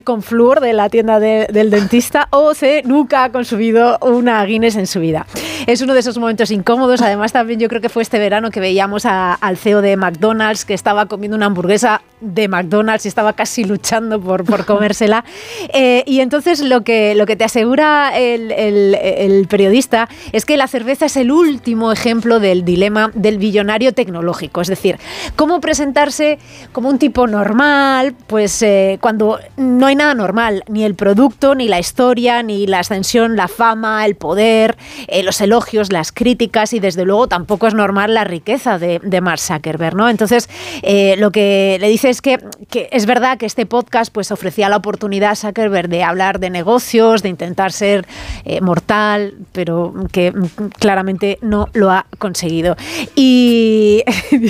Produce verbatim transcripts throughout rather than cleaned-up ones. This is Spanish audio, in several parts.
con flúor de la tienda de, del dentista, o C, nunca ha consumido una Guinness en su vida. Es uno de esos momentos incómodos. Además, también yo creo que fue este verano que veíamos a, al C E O de McDonald's, que estaba comiendo una hamburguesa de McDonald's y estaba casi luchando por, por comérsela. Eh, y entonces lo que, lo que te asegura el, el, el periodista es que la cerveza es el último ejemplo del dilema del billonario tecnológico. Es decir, cómo presentarse como un tipo normal, pues eh, cuando no hay nada normal, ni el producto, ni la historia, ni la ascensión, la fama, el poder, eh, los elogios, las críticas, y desde luego tampoco es normal la riqueza de, de Mark Zuckerberg, ¿no? Entonces, eh, lo que le dice es que, que es verdad que este podcast pues ofrecía la oportunidad a Zuckerberg de hablar de negocios, de intentar ser eh, mortal, pero que claramente no lo ha conseguido. Y,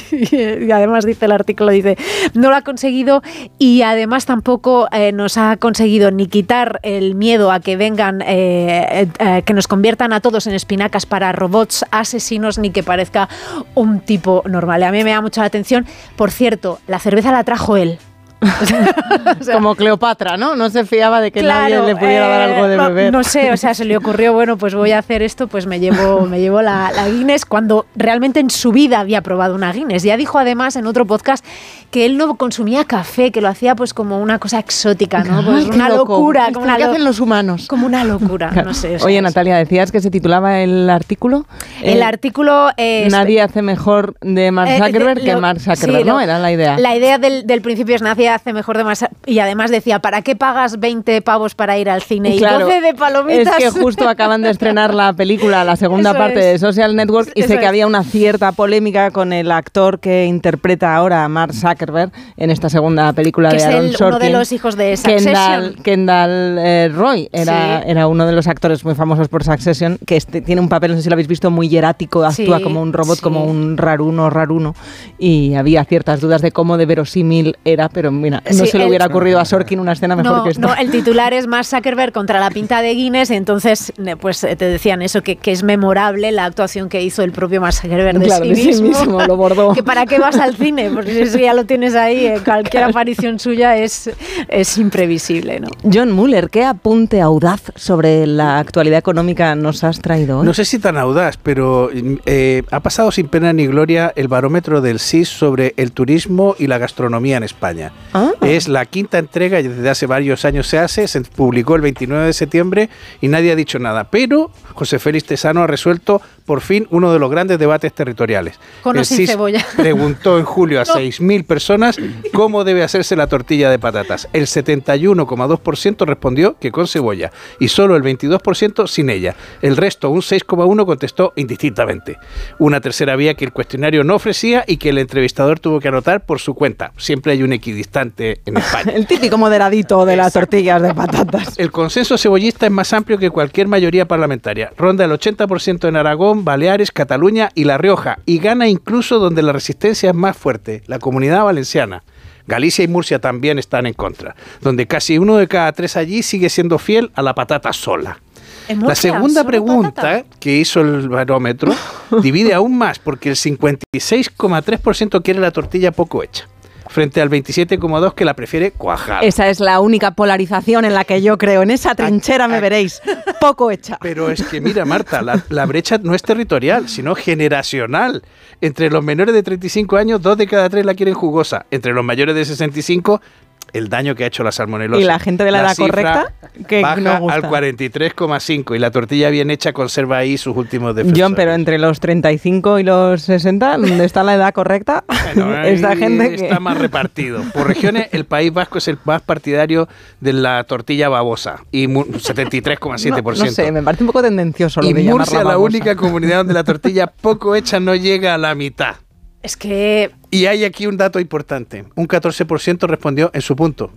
y además dice el artículo, dice, no lo ha conseguido, y además tampoco eh, nos ha conseguido ni quitar el miedo a que vengan, eh, eh, que nos conviertan a todos en espinacas para robots asesinos, ni que parezca un tipo normal. A mí me da mucho la atención. Por cierto, la cerveza la trajo él. O sea, como Cleopatra, ¿no? No se fiaba de que claro, nadie le pudiera eh, dar algo de beber. No, no sé, o sea, se le ocurrió, bueno, pues voy a hacer esto, pues me llevo, me llevo la, la Guinness, cuando realmente en su vida había probado una Guinness. Ya dijo además en otro podcast que él no consumía café, que lo hacía pues como una cosa exótica, ¿no? Pues Ay, una loco. locura. Como una ¿Qué lo- hacen los humanos? Como una locura, no sé. O sea, Oye, es- Natalia, decías que se titulaba el artículo. El Eh, artículo... eh, Nadie hace mejor de Mark Eh, Zuckerberg de- que lo- Mark Zuckerberg, sí, ¿no? lo- Era la idea. La idea del, del principio es nadie hace mejor de más. Y además decía, ¿para qué pagas veinte pavos para ir al cine? Y Claro, doce de palomitas. es que justo acaban de estrenar la película, la segunda Eso parte es. de Social Network, y Eso sé que es. había una cierta polémica con el actor que interpreta ahora a Mark Zuckerberg en esta segunda película Que de es Aaron el- Sorkin. uno de los hijos de Succession. Kendall, Kendall eh, Roy era, Sí. era uno de los actores muy famosos por Succession, que este, tiene un papel, no sé si lo habéis visto, muy hierático, actúa Sí, como un robot, sí. como un raruno, raruno, y había ciertas dudas de cómo de verosímil era, pero mira, no Sí, se le el- hubiera ocurrido a Sorkin una escena mejor No, que esta. no, el titular es Mark Zuckerberg contra la pinta de Guinness, y entonces eh, pues eh, te decían eso, que, que es memorable la actuación que hizo el propio Mark Zuckerberg de, Claro, sí, de sí mismo. mismo, lo bordó. Que para qué vas al cine, porque si ya lo tienes ahí, eh, cualquier aparición suya es, es imprevisible, ¿no? John Muller, ¿qué apunte audaz sobre la actualidad económica nos has traído hoy? No sé si tan audaz, pero eh, ha pasado sin pena ni gloria el barómetro del S I S sobre el turismo y la gastronomía en España. Ah. Es la quinta entrega, y desde hace varios años se hace, se publicó el veintinueve de septiembre y nadie ha dicho nada. Pero José Félix Tesano ha resuelto por fin uno de los grandes debates territoriales. Con o El sin S I S cebolla. preguntó en julio a No. seis mil personas cómo debe hacerse la tortilla de patatas. El setenta y uno coma dos por ciento respondió que con cebolla y solo el veintidós por ciento sin ella. El resto, un seis coma uno por ciento, contestó indistintamente. Una tercera vía que el cuestionario no ofrecía y que el entrevistador tuvo que anotar por su cuenta. Siempre hay un equidistante en España. El típico moderadito de las tortillas de patatas. El consenso cebollista es más amplio que cualquier mayoría parlamentaria. Ronda el ochenta por ciento en Aragón, Baleares, Cataluña y La Rioja. Y gana incluso donde la resistencia es más fuerte, la Comunidad Valenciana. Galicia y Murcia también están en contra, donde casi uno de cada tres allí sigue siendo fiel a la patata sola. En La Murcia, segunda ¿solo pregunta patata? que hizo el barómetro divide aún más, porque el cincuenta y seis coma tres por ciento quiere la tortilla poco hecha, frente al veintisiete coma dos por ciento que la prefiere cuajada. Esa es la única polarización en la que yo creo. En esa trinchera me veréis, poco hecha. Pero es que mira, Marta, la, la brecha no es territorial, sino generacional. Entre los menores de treinta y cinco años, dos de cada tres la quieren jugosa. Entre los mayores de sesenta y cinco, el daño que ha hecho la salmonelosis. ¿Y la gente de la edad cifra correcta? Que baja no gusta. al cuarenta y tres coma cinco, y la tortilla bien hecha conserva ahí sus últimos defensores. John, pero entre los treinta y cinco y los sesenta, ¿dónde está la edad correcta? Bueno, Esta ahí gente que... está más repartido. Por regiones, el País Vasco es el más partidario de la tortilla babosa, y mu- setenta y tres coma siete por ciento. No, no sé, me parece un poco tendencioso lo Y de llamarla Murcia, la babosa. única comunidad donde la tortilla poco hecha no llega a la mitad. Es que... Y hay aquí un dato importante. Un catorce por ciento respondió en su punto.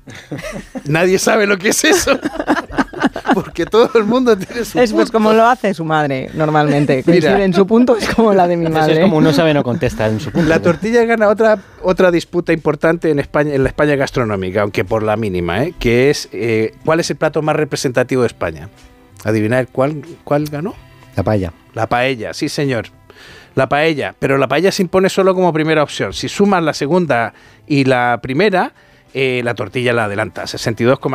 Nadie sabe lo que es eso. Porque todo el mundo tiene su Es punto. pues como lo hace su madre normalmente. Mira. Coincide en su punto, es como la de mi Eso madre. es como uno sabe no contesta en su punto. La tortilla gana otra, otra disputa importante en España, en la España gastronómica, aunque por la mínima, ¿eh? Que es eh, ¿cuál es el plato más representativo de España? ¿Adivinar cuál, cuál ganó? La paella. La paella, sí señor. La paella, pero la paella se impone solo como primera opción. Si sumas la segunda y la primera, eh, la tortilla la adelanta, sesenta y dos coma